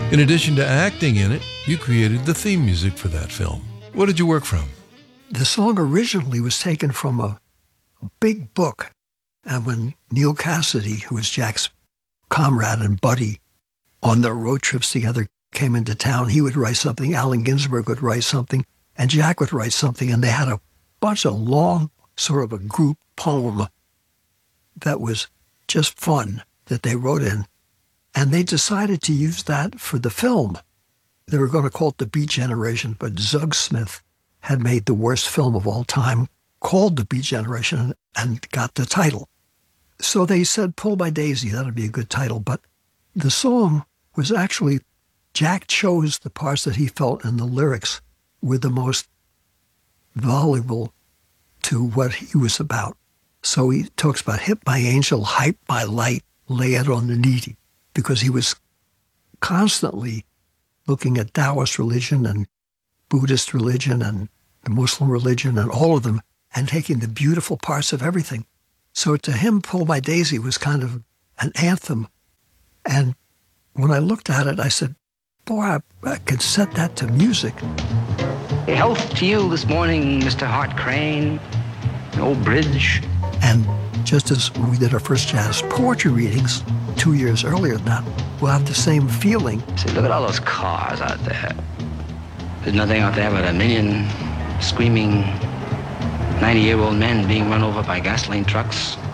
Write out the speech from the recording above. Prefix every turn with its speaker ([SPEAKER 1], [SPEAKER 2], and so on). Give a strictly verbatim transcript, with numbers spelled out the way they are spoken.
[SPEAKER 1] In addition to acting in it, you created the theme music for that film. What did you work from?
[SPEAKER 2] The song originally was taken from a, a big book. And when Neil Cassidy, who was Jack's comrade and buddy on their road trips together, came into town, he would write something, Allen Ginsberg would write something, and Jack would write something, and they had a bunch of long, sort of a group poem that was just fun that they wrote in. And they decided to use that for the film. They were going to call it The Beat Generation, but Zug Smith had made the worst film of all time, called The Beat Generation, and got the title. So they said, Pull My Daisy, that would be a good title. But the song was actually, Jack chose the parts that he felt in the lyrics were the most valuable to what he was about. So he talks about hit my angel, hype my light, lay it on the needy, because he was constantly looking at Taoist religion and Buddhist religion and the Muslim religion and all of them and taking the beautiful parts of everything. So to him, Pull My Daisy was kind of an anthem. And when I looked at it, I said, boy, I, I could set that to music.
[SPEAKER 3] Health to you this morning, Mister Hart Crane, Old Bridge.
[SPEAKER 2] And just as we did our first jazz poetry readings two years earlier than that, we'll have the same feeling.
[SPEAKER 3] See, look at all those cars out there. There's nothing out there but a million screaming ninety-year-old men being run over by gasoline trucks.